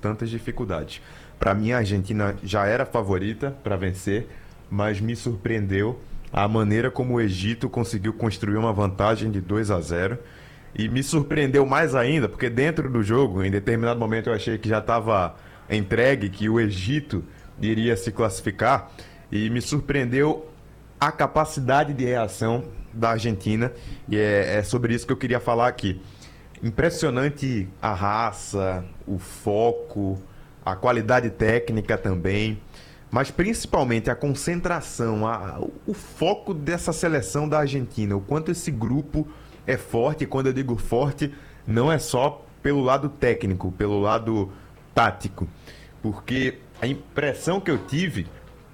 tantas dificuldades. Para mim, a Argentina já era favorita para vencer, mas me surpreendeu a maneira como o Egito conseguiu construir uma vantagem de 2-0. E me surpreendeu mais ainda, porque dentro do jogo, em determinado momento eu achei que já estava entregue, que o Egito iria se classificar, e me surpreendeu a capacidade de reação da Argentina, e é sobre isso que eu queria falar aqui. Impressionante a raça, o foco, a qualidade técnica também, mas principalmente a concentração, o foco dessa seleção da Argentina, o quanto esse grupo é forte. E quando eu digo forte, não é só pelo lado técnico, pelo lado tático, porque a impressão que eu tive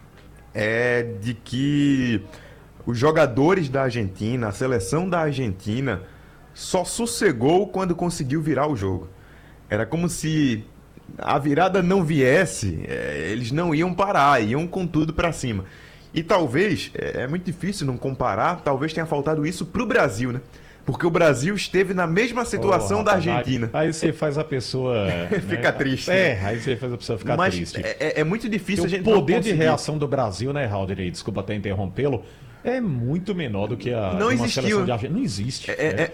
é de que os jogadores da Argentina, a seleção da Argentina, só sossegou quando conseguiu virar o jogo. Era como se a virada não viesse, eles não iam parar, iam com tudo para cima. E talvez, é muito difícil não comparar, talvez tenha faltado isso pro Brasil, né? Porque o Brasil esteve na mesma situação da Argentina. Aí você faz a pessoa... Fica triste. Aí você faz a pessoa ficar triste. É muito difícil a gente o poder de reação do Brasil, né, Halder? Desculpa até interrompê-lo. É muito menor do que a não uma existiu. Seleção de Argentina. Não existe.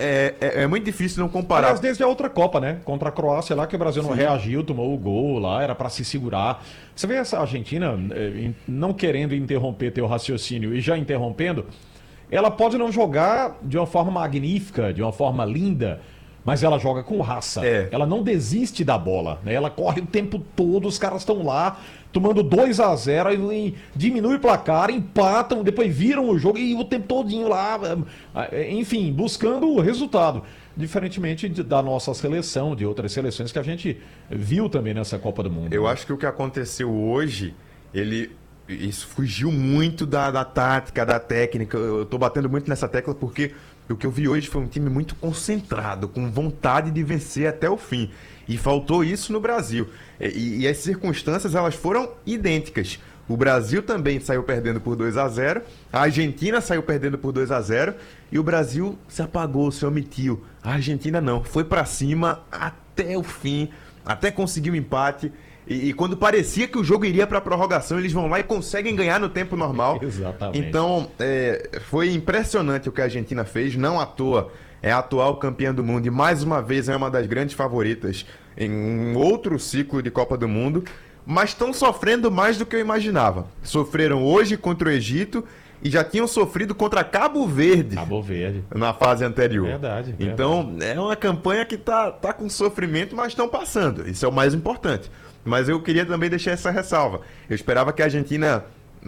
É muito difícil não comparar. Aliás, desde a outra Copa, né? Contra a Croácia lá, que o Brasil não reagiu, tomou o gol lá, era para se segurar. Você vê essa Argentina, não querendo interromper teu raciocínio e já interrompendo, ela pode não jogar de uma forma magnífica, de uma forma linda, mas ela joga com raça. Ela não desiste da bola, né? Ela corre o tempo todo, os caras estão lá tomando 2-0, e diminui o placar, empatam, depois viram o jogo e o tempo todinho lá, enfim, buscando o resultado. Diferentemente da nossa seleção, de outras seleções que a gente viu também nessa Copa do Mundo. Eu acho que o que aconteceu hoje, isso fugiu muito da tática, da técnica. Eu tô batendo muito nessa tecla porque o que eu vi hoje foi um time muito concentrado, com vontade de vencer até o fim. E faltou isso no Brasil. E as circunstâncias, elas foram idênticas. O Brasil também saiu perdendo por 2-0, a Argentina saiu perdendo por 2-0 e o Brasil se apagou, se omitiu. A Argentina não, foi pra cima até o fim, até conseguir o empate. E quando parecia que o jogo iria para a prorrogação, eles vão lá e conseguem ganhar no tempo normal. Exatamente. Então, foi impressionante o que a Argentina fez, não à toa. É a atual campeã do mundo e mais uma vez é uma das grandes favoritas em um outro ciclo de Copa do Mundo, mas estão sofrendo mais do que eu imaginava. Sofreram hoje contra o Egito e já tinham sofrido contra Cabo Verde. Cabo Verde. Na fase anterior. Verdade. Então, é uma campanha que tá com sofrimento, mas estão passando. Isso é o mais importante. Mas eu queria também deixar essa ressalva. Eu esperava que a Argentina,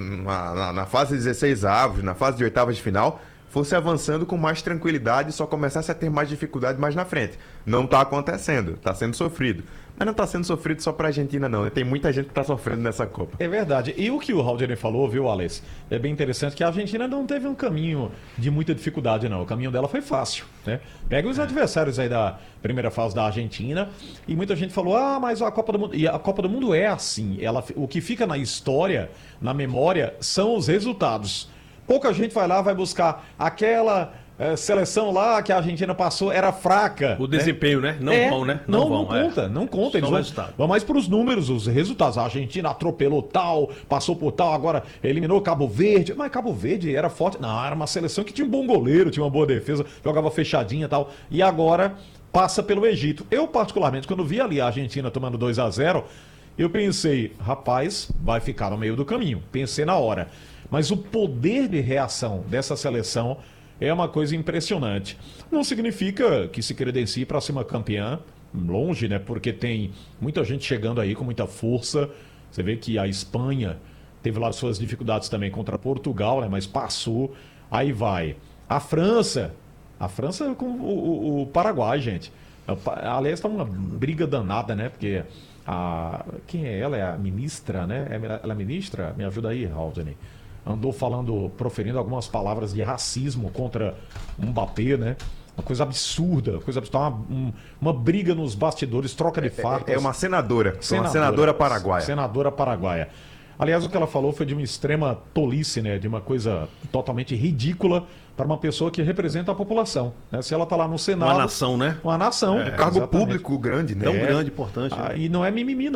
na fase 16 avos, na fase de oitavas de final, fosse avançando com mais tranquilidade e só começasse a ter mais dificuldade mais na frente. Não está acontecendo, está sendo sofrido. Mas não está sendo sofrido só para a Argentina, não. Tem muita gente que está sofrendo nessa Copa. É verdade. E o que o Halder falou, viu, Alex? É bem interessante que a Argentina não teve um caminho de muita dificuldade, não. O caminho dela foi fácil, né? Pega os adversários aí da primeira fase da Argentina e muita gente falou, mas a Copa do Mundo... E a Copa do Mundo é assim. O que fica na história, na memória, são os resultados. Pouca gente vai lá, vai buscar aquela seleção lá que a Argentina passou, era fraca. O desempenho, né? Não vão, né? Não conta. Eles vão mais para os números, os resultados. A Argentina atropelou tal, passou por tal, agora eliminou Cabo Verde. Mas Cabo Verde era forte. Não, era uma seleção que tinha um bom goleiro, tinha uma boa defesa, jogava fechadinha e tal. E agora passa pelo Egito. Eu, particularmente, quando vi ali a Argentina tomando 2-0, eu pensei, rapaz, vai ficar no meio do caminho. Pensei na hora. Mas o poder de reação dessa seleção é uma coisa impressionante. Não significa que se credencie para ser uma campeã, longe, né? Porque tem muita gente chegando aí com muita força. Você vê que a Espanha teve lá suas dificuldades também contra Portugal, né? Mas passou. Aí vai. A França com o Paraguai, gente. Aliás, tá uma briga danada, né? Porque quem é ela? É a ministra, né? Ela é ministra? Me ajuda aí, Haldane. Andou proferindo algumas palavras de racismo contra o Mbappé, né? Uma coisa absurda, uma briga nos bastidores, troca de farpas. É uma senadora. Uma senadora paraguaia. Senadora paraguaia. Aliás, o que ela falou foi de uma extrema tolice, né? De uma coisa totalmente ridícula para uma pessoa que representa a população, né? Se ela está lá no Senado... Uma nação, né? Uma nação. Um cargo público grande, né? Tão grande, importante. E não é mimimi, não.